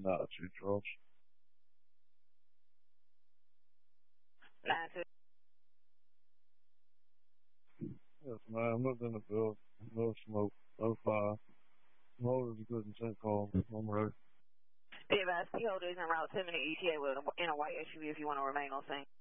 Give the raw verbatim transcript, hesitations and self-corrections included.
not two trucks. nine two. Yes, ma'am. Moved in the field. No smoke. No fire. Motors good and sinkhole. I'm ready. The advised key holder is en route ten minute E T A with a, in a white S U V if you want to remain on scene.